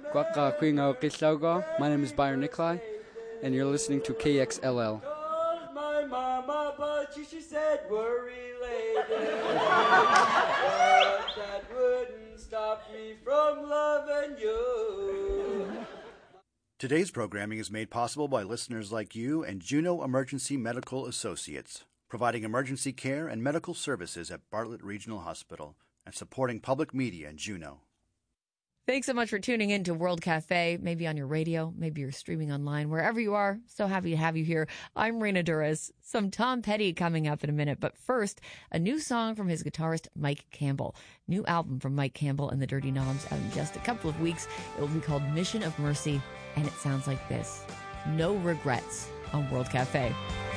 My name is Byron Nikolai, and you're listening to KXLL. My mama, but she said we're related. But that wouldn't stop me from loving you. Today's programming is made possible by listeners like you and Juneau Emergency Medical Associates, providing emergency care and medical services at Bartlett Regional Hospital and supporting public media in Juneau. Thanks so much for tuning in to World Cafe, maybe on your radio, maybe you're streaming online, wherever you are. So happy to have you here. I'm Raina Duras. Some Tom Petty coming up in a minute. But first, a new song from his guitarist, Mike Campbell. New album from Mike Campbell and the Dirty Knobs out in just a couple of weeks. It will be called Mission of Mercy, and it sounds like this. No regrets on World Cafe.